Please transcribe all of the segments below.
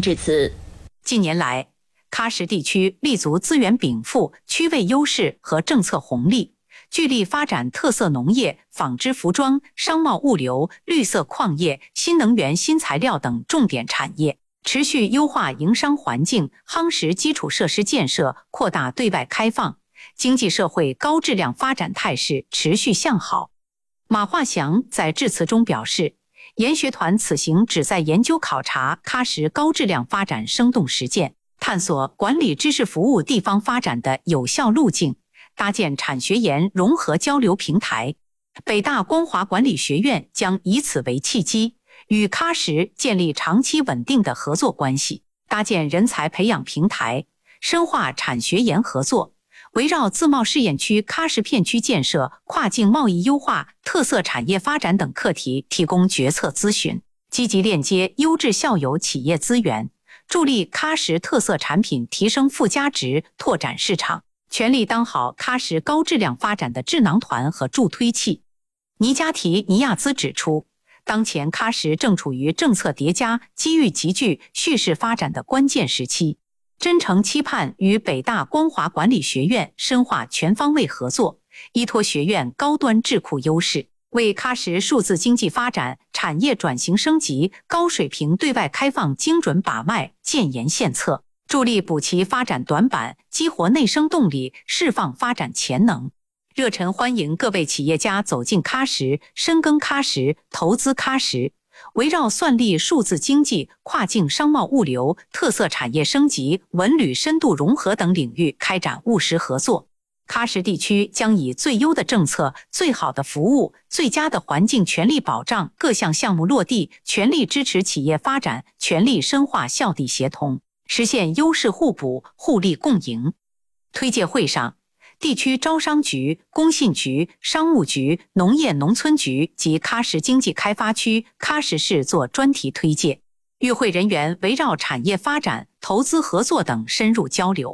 并致辞。 近年来，喀什地区立足资源禀赋、区位优势和政策红利，聚力发展特色农业、纺织服装、商贸物流、绿色矿业、新能源新材料等重点产业，持续优化营商环境，夯实基础设施建设，扩大对外开放，经济社会高质量发展态势持续向好。马化祥在致辞中表示，研学团此行旨在研究考察喀什高质量发展生动实践，探索管理知识服务地方发展的有效路径，搭建产学研融合交流平台。北大光华管理学院将以此为契机，与喀什建立长期稳定的合作关系，搭建人才培养平台，深化产学研合作，围绕自贸试验区喀什片区建设、跨境贸易优化、特色产业发展等课题提供决策咨询，积极链接优质校友企业资源，助力喀什特色产品提升附加值，拓展市场，全力当好喀什高质量发展的智囊团和助推器。尼加提尼亚兹指出，当前喀什正处于政策叠加、机遇集聚、蓄势发展的关键时期，真诚期盼与北大光华管理学院深化全方位合作，依托学院高端智库优势，为喀什数字经济发展、产业转型升级、高水平对外开放精准把脉、建言献策，助力补齐发展短板，激活内生动力，释放发展潜能。热忱欢迎各位企业家走进喀什，深耕喀什，投资喀什，围绕算力数字经济、跨境商贸物流、特色产业升级、文旅深度融合等领域开展务实合作。喀什地区将以最优的政策、最好的服务、最佳的环境全力保障各项项目落地，全力支持企业发展，全力深化校地协同，实现优势互补、互利共赢。推介会上，地区招商局、工信局、商务局、农业农村局及喀什经济开发区、喀什市做专题推介。与会人员围绕产业发展、投资合作等深入交流。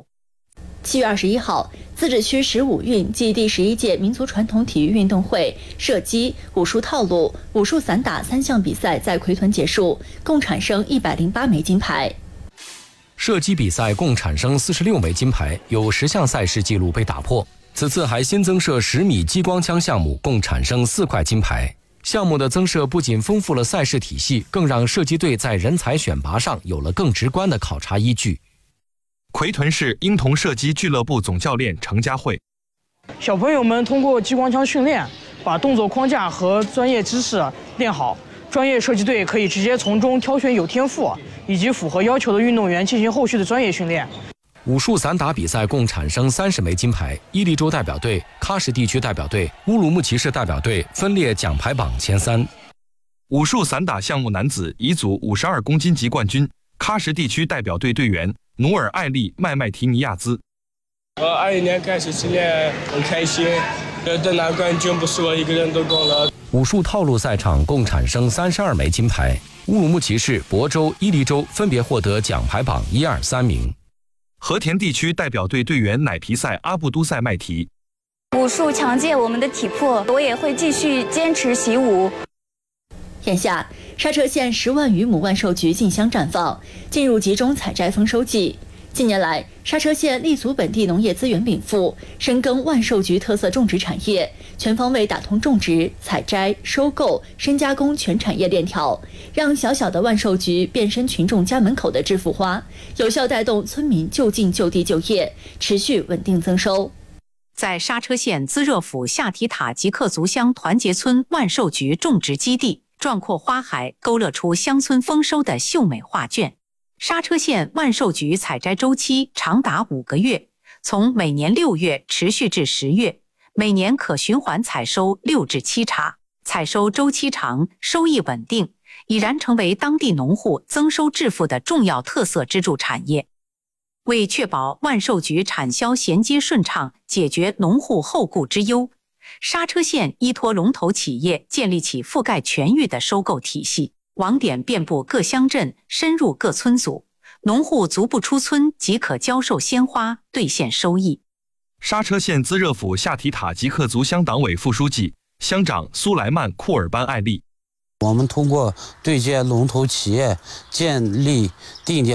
7月21号，自治区15运暨第11届民族传统体育运动会射击、武术套路、武术散打3项比赛在奎屯结束，共产生108枚金牌。 射击比赛共产生46枚金牌，有10项赛事纪录被打破。此次还新增设10米激光枪项目，共产生4块金牌。项目的增设不仅丰富了赛事体系，更让射击队在人才选拔上有了更直观的考察依据。 奎屯市婴童射击俱乐部总教练程家慧： 小朋友们通过激光枪训练，把动作框架和专业知识练好，专业射击队可以直接从中挑选有天赋以及符合要求的运动员进行后续的专业训练。 武术散打比赛共产生30枚金牌，伊犁州代表队、喀什地区代表队、乌鲁木齐市代表队分列奖牌榜前3。 武术散打项目男子乙组52公斤级冠军，喀什地区代表队队员努尔艾利麦麦提尼亚兹。 20年开始训练很开心，得拿冠军不是我一个人的功劳。 武术套路赛场共产生32枚金牌，乌鲁木齐市、亳州、伊犁州分别获得奖牌榜1、2、3名。 和田地区代表队队员奶皮赛阿布都塞麦提： 武术强健我们的体魄，我也会继续坚持习武。 眼下，刹车县10万余亩万寿菊竞相绽放，进入集中采摘丰收季。近年来，刹车县立足本地农业资源禀赋，深耕万寿菊特色种植产业，全方位打通种植、采摘、收购、深加工全产业链条，让小小的万寿菊变身群众家门口的致富花，有效带动村民就近就地就业，持续稳定增收。 在刹车县资热府下提塔吉克族乡团结村万寿菊种植基地，壮阔花海勾勒出乡村丰收的秀美画卷。刹车县万寿菊采摘周期长达5个月，从每年6月持续至10月，每年可循环采收6至7茬，采收周期长，收益稳定，已然成为当地农户增收致富的重要特色支柱产业。为确保万寿菊产销衔接顺畅，解决农户后顾之忧，刹车县依托龙头企业建立起覆盖全域的收购体系，网点遍布各乡镇，深入各村组，农户足不出村即可交售鲜花，兑现收益。 刹车县资热府下提塔吉克族乡党委副书记、乡长苏莱曼库尔班艾利： 我们通过对接龙头企业，建立定点